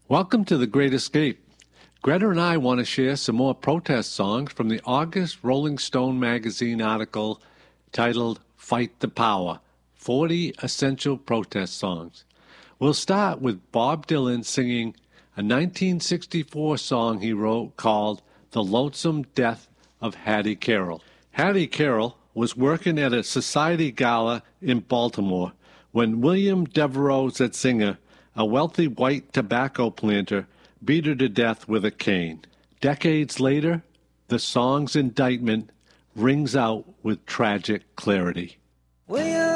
Welcome to The Great Escape. Greta and I want to share some more protest songs from the August Rolling Stone magazine article titled Fight the Power, 40 Essential Protest Songs. We'll start with Bob Dylan singing a 1964 song he wrote called The Lonesome Death of Hattie Carroll. Hattie Carroll was working at a society gala in Baltimore when William Devereaux Zetzinger, a wealthy white tobacco planter, beat her to death with a cane. Decades later, the song's indictment rings out with tragic clarity.